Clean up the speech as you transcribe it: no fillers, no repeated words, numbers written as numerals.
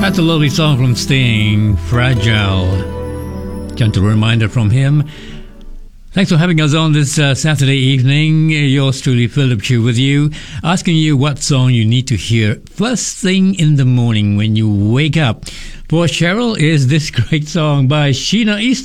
That's a lovely song from Sting, Fragile. Gentle reminder from him. Thanks for having us on this Saturday evening. Yours truly, Philip Chu, with you, asking you what song you need to hear first thing in the morning when you wake up. For Cheryl is this great song by Sheena Easton.